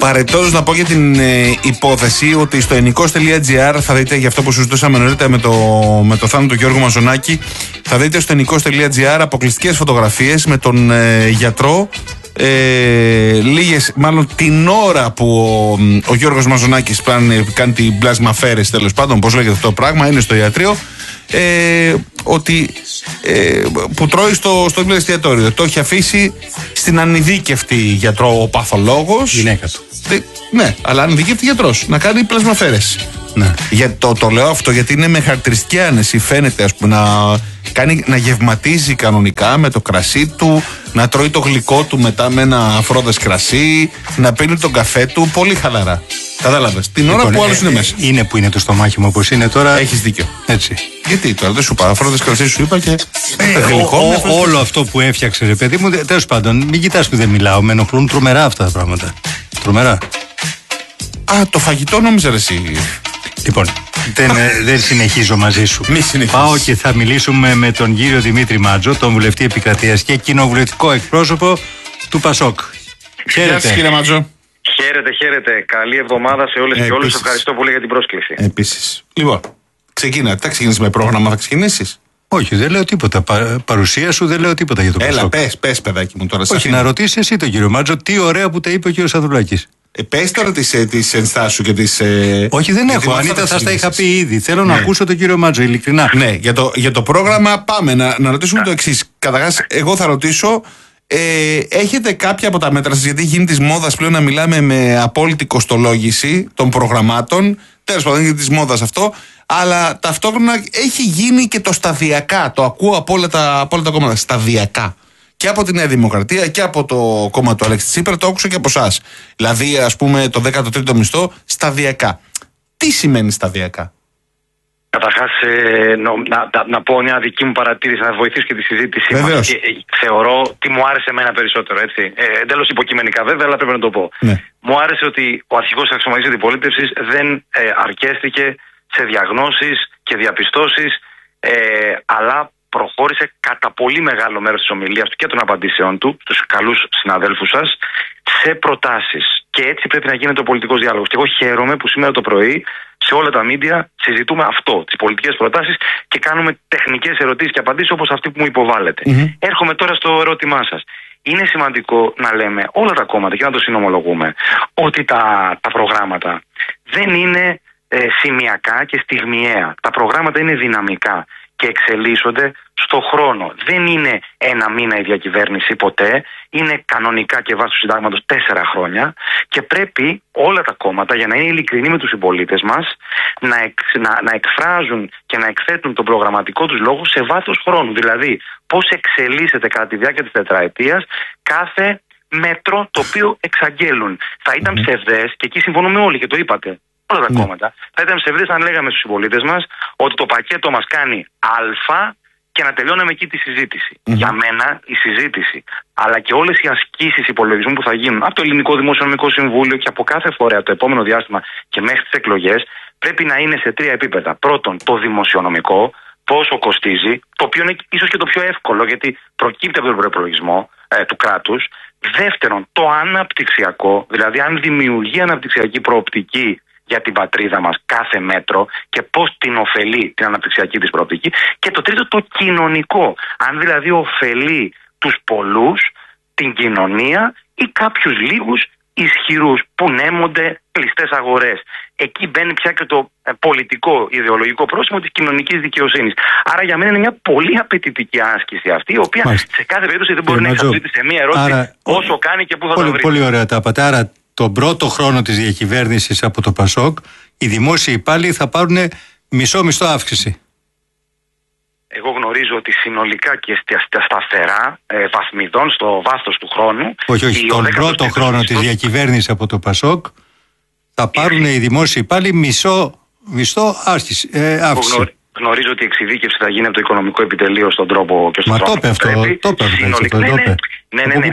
Παρετώντας να πω για την υπόθεση ότι στο ενικός.gr θα δείτε, για αυτό που συζητούσαμε νωρίτερα με το θάνατο του Γιώργου Μαζονάκη, θα δείτε στο ενικός.gr αποκλειστικές φωτογραφίες με τον γιατρό, μάλλον την ώρα που ο Γιώργος Μαζονάκης κάνει την πλασμαφέρεση, τέλος πάντων, πώς λέγεται αυτό το πράγμα, είναι στο ιατρείο, που τρώει στο εστιατόριο. Το έχει αφήσει στην ανειδίκευτη γιατρό ο παθολόγος. Γυναίκα του. Ναι, αλλά ανειδίκευτη γιατρός να κάνει πλασμαφέρεση. Ναι. Το λέω αυτό γιατί είναι με χαρακτηριστική άνεση. Φαίνεται, ας πούμε, να γευματίζει κανονικά με το κρασί του, να τρώει το γλυκό του μετά με ένα φρόδες κρασί, να πίνει τον καφέ του πολύ χαλαρά. Κατάλαβες. Την ώρα που άλλος είναι μέσα. Είναι που είναι το στομάχι μου όπως είναι τώρα. Έχεις δίκιο. Έτσι. Γιατί τώρα δεν σου είπα, φρόδες κρασί σου είπα και. Όλο αυτό που έφτιαξε, ρε παιδί μου, τέλος πάντων, μην κοιτάς που δεν μιλάω. Με ενοχλούν τρομερά αυτά τα πράγματα. Τρομερά. Το φαγητό νόμιζα εσύ. Λοιπόν, δεν συνεχίζω μαζί σου. Μη συνεχίσεις. Πάω και θα μιλήσουμε με τον κύριο Δημήτρη Μάτζο, τον βουλευτή επικρατείας και κοινοβουλευτικό εκπρόσωπο του ΠΑΣΟΚ. Χαίρετε. Γεια κύριε Μάτζο. Χαίρετε. Καλή εβδομάδα σε όλες και όλους. Ευχαριστώ πολύ για την πρόσκληση. Επίσης. Λοιπόν, θα ξεκινήσεις με πρόγραμμα, θα ξεκινήσεις. Όχι, δεν λέω τίποτα. Παρουσία σου δεν λέω τίποτα για το ΠΑΣΟΚ. Έλα, πες παιδάκι μου τώρα. Όχι, να ρωτήσεις εσύ τον κύριο Μάτζο τι ωραία που τα είπε ο κύριος Ανδρουλάκης. Πες τώρα τις ενστάσεις σου και τις. Όχι, δεν έχω. Ανίτα, θα τα είχα πει ήδη. Θέλω να ακούσω τον κύριο Μάτζο, ειλικρινά. Ναι, για το πρόγραμμα πάμε να ρωτήσουμε το εξής. Καταρχάς, εγώ θα ρωτήσω, έχετε κάποια από τα μέτρα σας, γιατί γίνει της μόδας πλέον να μιλάμε με απόλυτη κοστολόγηση των προγραμμάτων. Τέλος πάντων, είναι της μόδας αυτό. Αλλά ταυτόχρονα έχει γίνει και το σταδιακά. Το ακούω από όλα τα κόμματα. Σταδιακά. Και από τη Νέα Δημοκρατία και από το κόμμα του Αλέξη Τσίπρα, το άκουσα και από εσάς. Δηλαδή, ας πούμε, το 13ο μισθό σταδιακά. Τι σημαίνει σταδιακά? Καταρχάς, να πω μια δική μου παρατήρηση, να βοηθήσω και τη συζήτησή μας. Θεωρώ τι μου άρεσε εμένα περισσότερο, έτσι. Εντελώς υποκειμενικά βέβαια, αλλά πρέπει να το πω. Ναι. Μου άρεσε ότι ο αρχηγός της αξιωματικής αντιπολίτευσης δεν αρκέστηκε σε διαγνώσεις και διαπιστώσεις, αλλά προχώρησε κατά πολύ μεγάλο μέρος της ομιλίας του και των απαντήσεών του, τους καλούς συναδέλφους σας, σε προτάσεις. Και έτσι πρέπει να γίνεται ο πολιτικός διάλογος. Και εγώ χαίρομαι που σήμερα το πρωί σε όλα τα μίντια συζητούμε αυτό, τις πολιτικές προτάσεις, και κάνουμε τεχνικές ερωτήσεις και απαντήσεις όπως αυτή που μου υποβάλλετε. Έρχομαι τώρα στο ερώτημά σας. Είναι σημαντικό να λέμε όλα τα κόμματα και να το συνομολογούμε ότι τα προγράμματα δεν είναι σημειακά και στιγμιαία. Τα προγράμματα είναι δυναμικά και εξελίσσονται στο χρόνο. Δεν είναι ένα μήνα η διακυβέρνηση ποτέ, είναι κανονικά και βάσει του συντάγματος 4 χρόνια, και πρέπει όλα τα κόμματα, για να είναι ειλικρινοί με τους συμπολίτες μας, να εκφράζουν και να εκθέτουν τον προγραμματικό τους λόγο σε βάθος χρόνου. Δηλαδή, πώς εξελίσσεται κατά τη διάρκεια της τετραετίας κάθε μέτρο το οποίο εξαγγέλουν. Θα ήταν ψευδές, και εκεί συμφωνούμε όλοι και το είπατε, όλα τα κόμματα, θα ήταν ψευδές αν λέγαμε στους συμπολίτες μας ότι το πακέτο μας κάνει Α και να τελειώναμε εκεί τη συζήτηση. Για μένα η συζήτηση, αλλά και όλες οι ασκήσεις υπολογισμού που θα γίνουν από το Ελληνικό Δημοσιονομικό Συμβούλιο και από κάθε φορέα το επόμενο διάστημα και μέχρι τις εκλογές, πρέπει να είναι σε 3 επίπεδα. Πρώτον, το δημοσιονομικό, πόσο κοστίζει, το οποίο είναι ίσως και το πιο εύκολο γιατί προκύπτει από τον προϋπολογισμό του κράτους. Δεύτερον, το αναπτυξιακό, δηλαδή αν δημιουργεί αναπτυξιακή προοπτική για την πατρίδα μας κάθε μέτρο και πώς την ωφελεί την αναπτυξιακή της προοπτική. Και το τρίτο, το κοινωνικό, αν δηλαδή ωφελεί τους πολλούς, την κοινωνία ή κάποιους λίγους ισχυρούς που νέμονται κλειστές αγορές. Εκεί μπαίνει πια και το πολιτικό ιδεολογικό πρόσημο της κοινωνικής δικαιοσύνης. Άρα για μένα είναι μια πολύ απαιτητική άσκηση αυτή, η οποία σε κάθε περίπτωση δεν μπορεί να εξαντλείται σε μια ερώτηση όσο κάνει και πού θα το βρει. Πολύ ωραία τα είπατε. Άρα τον πρώτο χρόνο της διακυβέρνησης από το ΠΑΣΟΚ, οι δημόσιοι υπάλληλοι θα πάρουν μισό μισθό αύξηση. Εγώ γνωρίζω ότι συνολικά και σταθερά βαθμιδών στο βάθος του χρόνου. Όχι, τον πρώτο χρόνο της διακυβέρνησης από το ΠΑΣΟΚ θα πάρουν οι δημόσιοι υπάλληλοι μισό μισθό αύξηση. Γνωρίζω ότι η εξειδίκευση θα γίνει από το οικονομικό επιτελείο στον τρόπο και στον τρόπο. Μα το είπε αυτό. Ναι.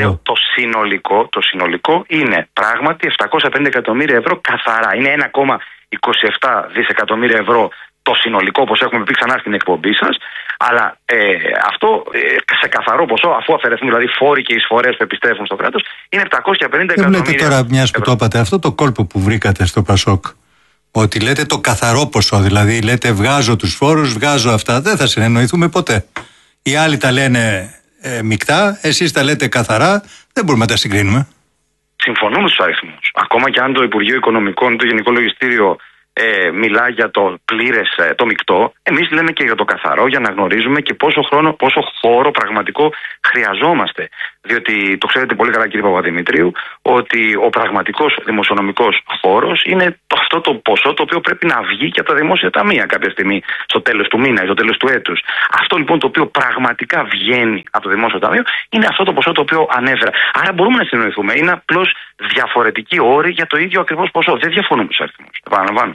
Το συνολικό είναι πράγματι 750 εκατομμύρια ευρώ καθαρά. Είναι 1,27 δισεκατομμύρια ευρώ το συνολικό, όπως έχουμε πει ξανά στην εκπομπή σας, αλλά αυτό σε καθαρό ποσό, αφού αφαιρεθούν δηλαδή φόροι και εισφορές που επιστρέφουν στο κράτος, είναι 750 εκατομμύρια. Δεν λέτε τώρα, μιας που το είπατε, αυτό το κόλπο που βρήκατε στο Πασόκ, ότι λέτε το καθαρό ποσό, δηλαδή λέτε βγάζω τους φόρους, βγάζω αυτά, δεν θα συνεννοηθούμε ποτέ. Οι άλλοι τα λένε μεικτά, εσείς τα λέτε καθαρά, δεν μπορούμε να τα συγκρίνουμε. Συμφωνούμε στους αριθμούς. Ακόμα και αν το Υπουργείο Οικονομικών, το Γενικό Λογιστήριο μιλά για το πλήρες, το μεικτό, εμείς λέμε και για το καθαρό, για να γνωρίζουμε και πόσο χώρο πραγματικό χρειαζόμαστε. Διότι το ξέρετε πολύ καλά, κύριε Παπαδημητρίου, ότι ο πραγματικός δημοσιονομικός χώρος είναι αυτό το ποσό το οποίο πρέπει να βγει και από τα δημόσια ταμεία κάποια στιγμή στο τέλος του μήνα ή στο τέλος του έτους. Αυτό λοιπόν το οποίο πραγματικά βγαίνει από το δημόσιο ταμείο είναι αυτό το ποσό το οποίο ανέφερα. Άρα μπορούμε να συνοηθούμε. Είναι απλώς διαφορετικοί όροι για το ίδιο ακριβώς ποσό. Δεν διαφωνούμε στους αριθμούς. Επαναλαμβάνω.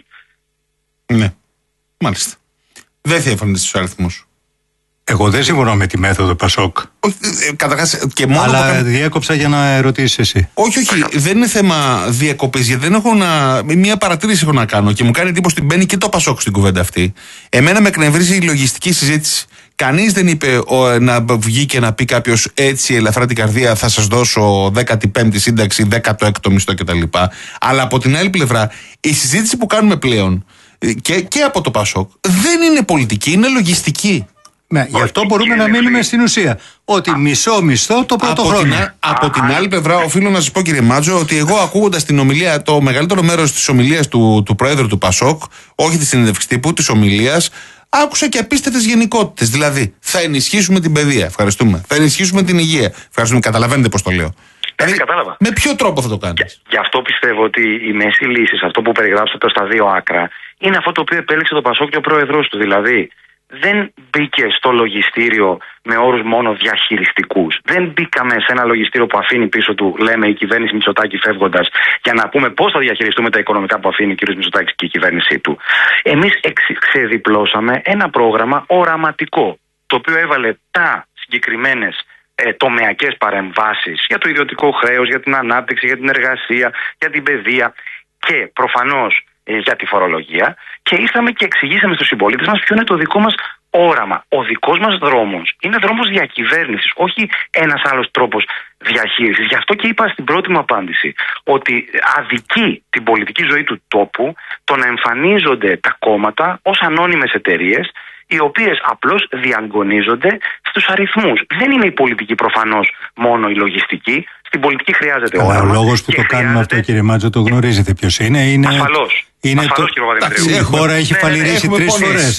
Ναι, μάλιστα. Δεν διαφωνείτε στους αριθμούς. Εγώ δεν συμφωνώ με τη μέθοδο Πασόκ. Καταρχάς και μόνο. Αλλά διέκοψα για να ερωτήσεις εσύ. Όχι, δεν είναι θέμα διακοπής, γιατί δεν έχω μία παρατήρηση έχω να κάνω και μου κάνει εντύπωση ότι μπαίνει και το Πασόκ στην κουβέντα αυτή. Εμένα με εκνευρίζει η λογιστική συζήτηση. Κανείς δεν είπε να βγει και να πει κάποιος έτσι ελαφρά την καρδία θα σας δώσω 15η σύνταξη, 16ο μισθό κτλ. Αλλά από την άλλη πλευρά η συζήτηση που κάνουμε πλέον και από το Πασόκ δεν είναι πολιτική, είναι λογιστική. Ναι, γι' αυτό μπορούμε να μείνουμε στην ουσία. Ότι μισό μισθό το πρώτο χρόνο. Από την άλλη πλευρά, οφείλω να σας πω, κύριε Μάτζο, ότι εγώ ακούγοντας την ομιλία, το μεγαλύτερο μέρος της ομιλίας του Πρόεδρου του Πασόκ, όχι της συνέντευξης τύπου, της ομιλίας, άκουσα και απίστευτες γενικότητες. Δηλαδή, θα ενισχύσουμε την παιδεία. Ευχαριστούμε. Θα ενισχύσουμε την υγεία. Ευχαριστούμε. Καταλαβαίνετε πώς το λέω. Κατάλαβα. Με ποιο τρόπο θα το κάνεις? Γι' αυτό πιστεύω ότι η μέση λύση σε αυτό που περιγράψατε στα δύο άκρα είναι αυτό το οποίο επέλεξε το Πασόκ και ο πρόεδρος του. Δηλαδή, δεν μπήκε στο λογιστήριο με όρους μόνο διαχειριστικούς. Δεν μπήκαμε σε ένα λογιστήριο που αφήνει πίσω του, λέμε, η κυβέρνηση Μητσοτάκη φεύγοντας, για να πούμε πώς θα διαχειριστούμε τα οικονομικά που αφήνει ο κ. Μητσοτάκης και η κυβέρνησή του. Εμείς ξεδιπλώσαμε ένα πρόγραμμα οραματικό, το οποίο έβαλε τα συγκεκριμένες τομεακές παρεμβάσεις για το ιδιωτικό χρέος, για την ανάπτυξη, για την εργασία, για την παιδεία και προφανώς για τη φορολογία, και ήρθαμε και εξηγήσαμε στους συμπολίτες μας ποιο είναι το δικό μας όραμα. Ο δικός μας δρόμος είναι δρόμος διακυβέρνησης, όχι ένας άλλος τρόπος διαχείρισης. Γι' αυτό και είπα στην πρώτη μου απάντηση ότι αδικεί την πολιτική ζωή του τόπου το να εμφανίζονται τα κόμματα ως ανώνυμες εταιρείες, οι οποίες απλώς διαγωνίζονται στους αριθμούς. Δεν είναι η πολιτική προφανώς μόνο η λογιστική. Στην πολιτική χρειάζεται όραμα. Ο λόγος που το κάνουμε αυτό, κύριε Μάτζο, το γνωρίζετε ποιος είναι. Ασφαλώς. Ασφαλώς, κύριε Παπαδημητρίου. Η χώρα έχει φαλυρίσει 3 φορές.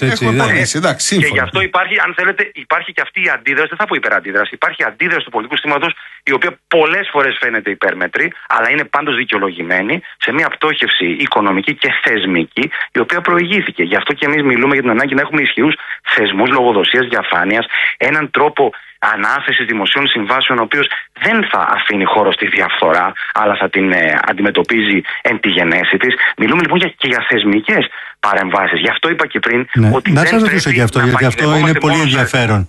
Και γι' αυτό υπάρχει, αν θέλετε, υπάρχει και αυτή η αντίδραση, δεν θα πω υπεραντίδραση. Υπάρχει αντίδραση του πολιτικού συστήματος, η οποία πολλές φορές φαίνεται υπέρμετρη, αλλά είναι πάντως δικαιολογημένη σε μια πτώχευση οικονομική και θεσμική, η οποία προηγήθηκε. Γι' αυτό και εμείς μιλούμε για την ανάγκη να έχουμε ισχυρούς θεσμούς λογοδοσίας, διαφάνειας, έναν τρόπο ανάθεσης δημοσίων συμβάσεων, ο οποίος δεν θα αφήνει χώρο στη διαφθορά, αλλά θα την αντιμετωπίζει εν τη γενέση της. Μιλούμε λοιπόν και για θεσμικές παρεμβάσεις. Γι' αυτό είπα και πριν ότι. Να σας ρωτήσω γι' αυτό, γιατί αυτό είναι πολύ ενδιαφέρον.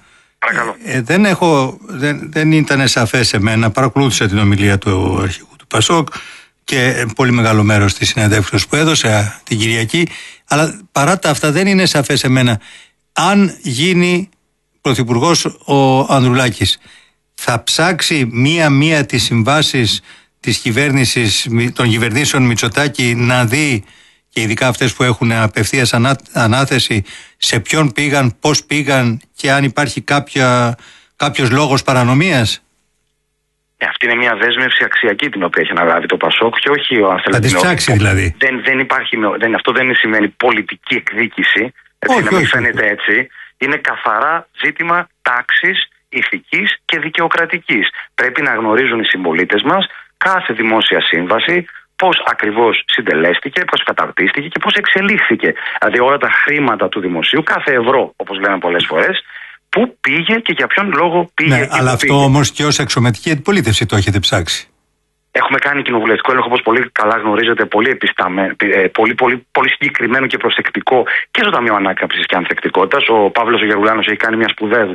Δεν ήταν σαφές σε μένα. Παρακολούθησα την ομιλία του αρχηγού του Πασόκ και πολύ μεγάλο μέρος της συνεντεύξεως που έδωσε την Κυριακή. Αλλά παρά τα αυτά δεν είναι σαφές σε μένα. Αν γίνει πρωθυπουργός ο Ανδρουλάκης, θα ψάξει μία-μία τις συμβάσεις της κυβέρνησης, των κυβερνήσεων Μητσοτάκη, να δει, και ειδικά αυτές που έχουν απευθείας ανάθεση, σε ποιον πήγαν, πώς πήγαν και αν υπάρχει κάποιος λόγος παρανομίας? Αυτή είναι μια δέσμευση αξιακή την οποία έχει αναλάβει το Πασόκ και όχι ο Ανθεληνός. Θα τις ψάξει δηλαδή. Αυτό δεν σημαίνει πολιτική εκδίκηση. Να μην φαίνεται έτσι. Είναι καθαρά ζήτημα τάξης, ηθικής και δικαιοκρατικής. Πρέπει να γνωρίζουν οι συμπολίτες μας κάθε δημόσια σύμβαση, πώς ακριβώς συντελέστηκε, πώς καταρτίστηκε και πώς εξελίχθηκε. Δηλαδή όλα τα χρήματα του δημοσίου, κάθε ευρώ, όπως λέμε πολλές φορές, πού πήγε και για ποιον λόγο πήγε. Ναι, αλλά αυτό όμως και ως εξωματική αντιπολίτευση το έχετε ψάξει. Έχουμε κάνει κοινοβουλευτικό έλεγχο, όπως πολύ καλά γνωρίζετε, πολύ συγκεκριμένο και προσεκτικό και στο Ταμείο Ανάκαμψης και Ανθεκτικότητας. Ο Παύλος ο Γεργουλάνος έχει κάνει μια σπουδαία δουλειά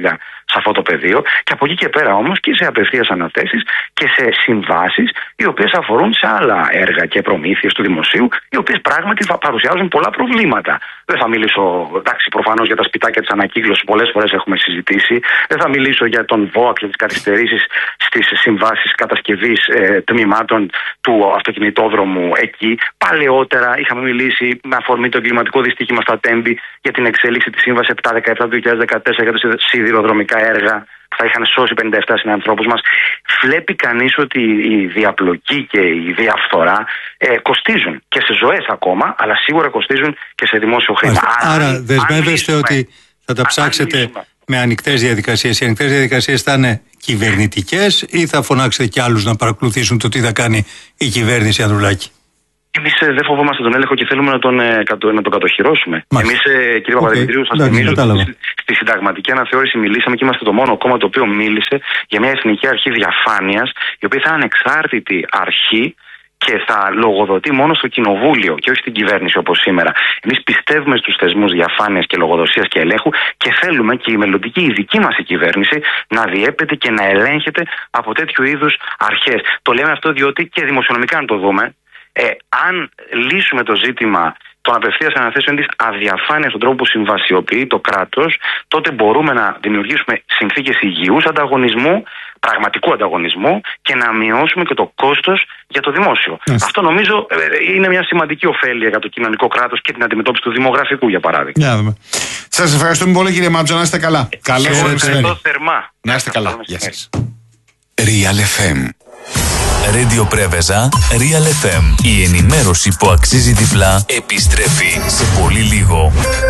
σε αυτό το πεδίο. Και από εκεί και πέρα όμως και σε απευθείας αναθέσεις και σε συμβάσεις οι οποίες αφορούν σε άλλα έργα και προμήθειες του δημοσίου, οι οποίες πράγματι θα παρουσιάζουν πολλά προβλήματα. Δεν θα μιλήσω, εντάξει, προφανώς για τα σπιτάκια της ανακύκλωσης, πολλές φορές έχουμε συζητήσει. Δεν θα μιλήσω για τον ΒΟΑΚ και τις καθυστερήσεις στις συμβάσεις κατασκευής τμήματων του αυτοκινητόδρομου εκεί. Παλαιότερα είχαμε μιλήσει με αφορμή το εγκληματικό δυστύχημα στα Τέμπη για την εξέλιξη της Σύμβασης 717-2014 για τα σιδηροδρομικά έργα που θα είχαν σώσει 57 συνανθρώπους μας. Βλέπει κανείς ότι η διαπλοκή και η διαφθορά κοστίζουν και σε ζωές ακόμα, αλλά σίγουρα κοστίζουν και σε δημόσιο χρήμα. Άρα δεσμεύεστε ότι θα τα ψάξετε με ανοιχτές διαδικασίες. Οι ανοιχτές διαδικασίες θα είναι κυβερνητικές ή θα φωνάξετε κι άλλους να παρακολουθήσουν το τι θα κάνει η κυβέρνηση Ανδρουλάκη? Εμείς δεν φοβόμαστε τον έλεγχο και θέλουμε να τον κατοχυρώσουμε. Εμείς, κύριε Παπαδημητρίου, σας θυμίζω ότι στη συνταγματική αναθεώρηση μιλήσαμε και είμαστε το μόνο κόμμα το οποίο μίλησε για μια εθνική αρχή διαφάνειας, η οποία θα είναι ανεξάρτητη αρχή και θα λογοδοτεί μόνο στο κοινοβούλιο και όχι στην κυβέρνηση όπως σήμερα. Εμείς πιστεύουμε στους θεσμούς διαφάνειας και λογοδοσίας και ελέγχου και θέλουμε και η μελλοντική η δική μας η κυβέρνηση να διέπεται και να ελέγχεται από τέτοιου είδους αρχές. Το λέμε αυτό διότι και δημοσιονομικά να το δούμε. Αν λύσουμε το ζήτημα των απευθείας αναθέσεων της αδιαφάνειας στον τρόπο που συμβασιοποιεί το κράτος, τότε μπορούμε να δημιουργήσουμε συνθήκες υγιούς ανταγωνισμού, πραγματικού ανταγωνισμού και να μειώσουμε και το κόστος για το δημόσιο. Αυτό νομίζω είναι μια σημαντική ωφέλεια για το κοινωνικό κράτος και την αντιμετώπιση του δημογραφικού, για παράδειγμα. Σας ευχαριστούμε πολύ, κύριε Μάτζο, να είστε καλά. Καλώς ήρθατε θερμά. Να είστε καλά. Γεια σας. Real FM. Radio Πρέβεζα, Real FM. Η ενημέρωση που αξίζει διπλά επιστρέφει σε πολύ λίγο.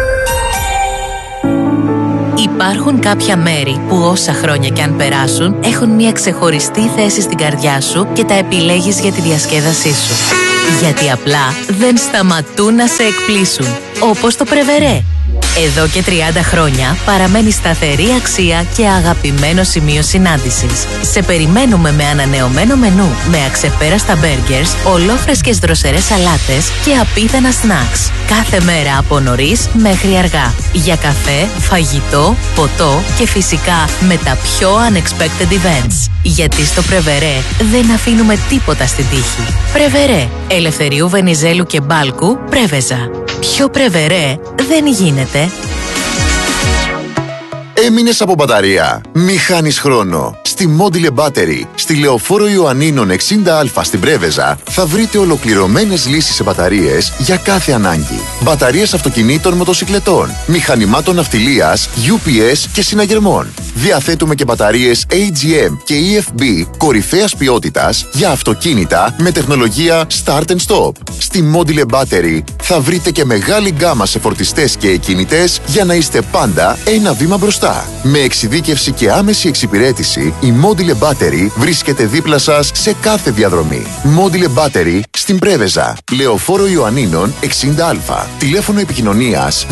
Υπάρχουν κάποια μέρη που όσα χρόνια κι αν περάσουν έχουν μια ξεχωριστή θέση στην καρδιά σου και τα επιλέγεις για τη διασκέδασή σου. Γιατί απλά δεν σταματούν να σε εκπλήσουν. Όπως το Πρεβερέ. Εδώ και 30 χρόνια παραμένει σταθερή αξία και αγαπημένο σημείο συνάντησης. Σε περιμένουμε με ανανεωμένο μενού, με αξεπέραστα μπέργκερς, ολόφρεσκες δροσερές σαλάτες και απίθανα σνακς. Κάθε μέρα από νωρίς μέχρι αργά. Για καφέ, φαγητό, ποτό και φυσικά με τα πιο unexpected events. Γιατί στο Πρεβερέ δεν αφήνουμε τίποτα στην τύχη. Πρεβερέ. Ελευθερίου Βενιζέλου και Μπάλκου, Πρέβεζα. Πιο Πρεβερέ δεν γίνεται. Έμεινες από μπαταρία? Μη χάνεις χρόνο. Στη Module Battery, στη Λεωφόρο Ιωαννίνων 60Α στην Πρέβεζα, θα βρείτε ολοκληρωμένες λύσεις σε μπαταρίες για κάθε ανάγκη. Μπαταρίες αυτοκινήτων, μοτοσικλετών, μηχανημάτων ναυτιλίας, UPS και συναγερμών. Διαθέτουμε και μπαταρίες AGM και EFB κορυφαίας ποιότητας για αυτοκίνητα με τεχνολογία Start and Stop. Στη Module Battery θα βρείτε και μεγάλη γκάμα σε φορτιστές και εκκινητές για να είστε πάντα ένα βήμα μπροστά. Με εξειδίκευση και άμεση εξυπηρέτηση, η Module Battery βρίσκεται δίπλα σας σε κάθε διαδρομή. Module Battery στην Πρέβεζα, Λεωφόρο Ιωαννίνων 60Α. Τηλέφωνο επικοινωνίας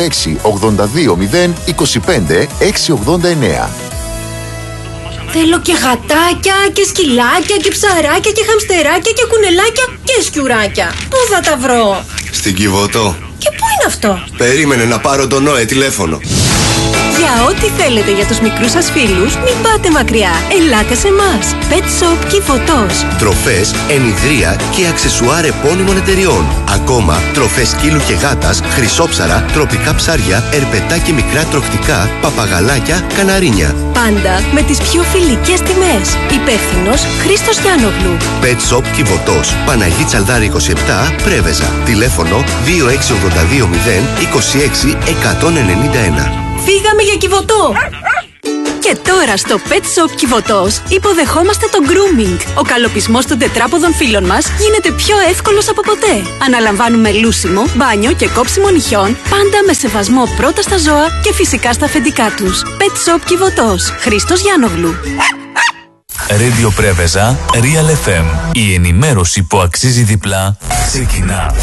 2682 025 689. Θέλω και γατάκια και σκυλάκια και ψαράκια και χαμστεράκια και κουνελάκια και σκιουράκια. Πού θα τα βρω? Στην Κιβωτό. Και πού είναι αυτό? Περίμενε να πάρω τον Νόε τηλέφωνο. Για ό,τι θέλετε για τους μικρούς σας φίλους, μην πάτε μακριά. Ελάτε σε εμάς. Pet Shop Κιβωτός. Τροφές, ενιδρία και αξεσουάρ επώνυμων εταιριών. Ακόμα τροφές σκύλου και γάτας, χρυσόψαρα, τροπικά ψάρια, ερπετά και μικρά τροκτικά, παπαγαλάκια, καναρίνια. Πάντα με τις πιο φιλικές τιμές. Υπεύθυνος Χρήστος Γιάννογλου. Pet Shop Κιβωτός. Παναγή Τσαλδάρη 27, Πρέβεζα. Τηλέφωνο 2682 026 191. Φύγαμε για Κιβωτό! Και τώρα στο Pet Shop Κιβωτός υποδεχόμαστε το grooming. Ο καλοπισμός των τετράποδων φίλων μας γίνεται πιο εύκολος από ποτέ. Αναλαμβάνουμε λούσιμο, μπάνιο και κόψιμο νυχιών, πάντα με σεβασμό πρώτα στα ζώα και φυσικά στα αφεντικά τους. Pet Shop Κιβωτός. Χρήστος Γιάννογλου. Radio Πρέβεζα, Real FM. Η ενημέρωση που αξίζει διπλά ξεκινά.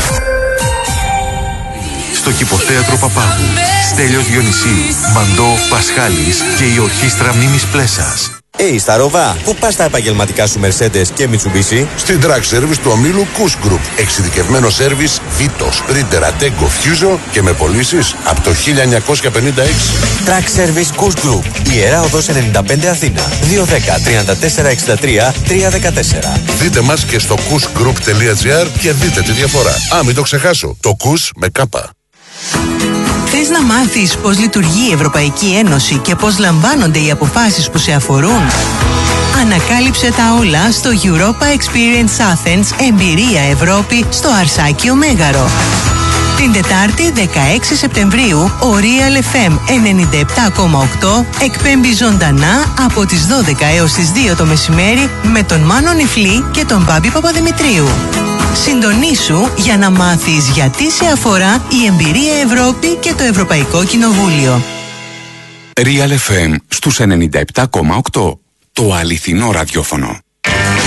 Στο Κηποθέατρο Παπάγου, Στέλιος Διονυσίου, Μαντώ Πασχάλης και η Ορχήστρα Μίμης Πλέσας. Στα Ροβά, πού πας τα επαγγελματικά σου Mercedes και Mitsubishi? Στην Track Service του ομίλου Kuss Group. Εξειδικευμένο σέρβις Vito, Sprinter, Ateco, Fuso και με πωλήσεις από το 1956. Track Service Kuss Group. Ιερά Οδός 95 Αθήνα. 210-3463-314. Δείτε μας και στο kussgroup.gr και δείτε τη διαφορά. Μην το ξεχάσω. Το Kuss με κάπα. Θες να μάθεις πώς λειτουργεί η Ευρωπαϊκή Ένωση και πώς λαμβάνονται οι αποφάσεις που σε αφορούν? Ανακάλυψε τα όλα στο Europa Experience Athens Εμπειρία Ευρώπη στο Αρσάκιο Μέγαρο. Την Τετάρτη 16 Σεπτεμβρίου ο Real FM 97,8 εκπέμπει ζωντανά από τις 12 έως τις 2 το μεσημέρι με τον Μάνο Νιφλή και τον Μπάμπη Παπαδημητρίου. Συντονίσου για να μάθεις γιατί σε αφορά η Εμπειρία Ευρώπη και το Ευρωπαϊκό Κοινοβούλιο. Real FM στους 97,8. Το αληθινό ραδιόφωνο.